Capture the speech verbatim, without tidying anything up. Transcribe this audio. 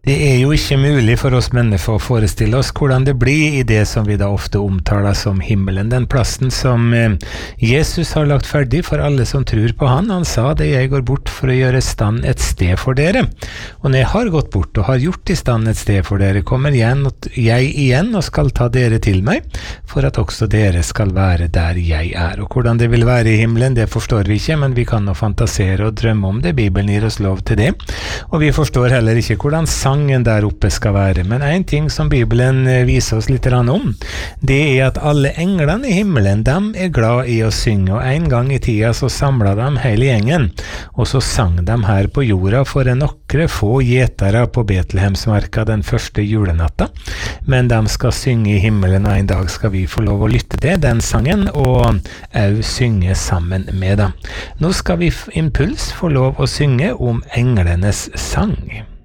Det er jo ikke mulig for oss mennesker å forestille oss hvordan det blir i det som vi da ofte omtaler som himmelen. Den plassen som Jesus har lagt ferdig for alle som tror på han. Han sa det, jeg går bort for å gjøre stand et sted for dere. Og når jeg har gått bort og har gjort i stand et sted for dere, kommer igjen, jeg igjen og skal ta dere til meg, for at også dere skal være der jeg er. Og hvordan det vil være i himmelen, det forstår vi ikke, men vi kan nå fantasere og drømme om det. Bibelen gir oss lov til det. Og vi forstår heller ikke hvordan sangen der oppe skal være, men en ting som Bibelen viser oss litt om, det er at alle englene i himmelen, de er glad i å synge, og en gang i tida så samlet de hele gjengen, og så sang de her på jorda for en nokre få gjetere på Betlehemsmarka den første julenatta, men de skal synge i himmelen, og en dag skal vi få lov å lytte til den sangen, og også synge sammen med dem. Nå skal vi impuls få lov å synge om englenes sang.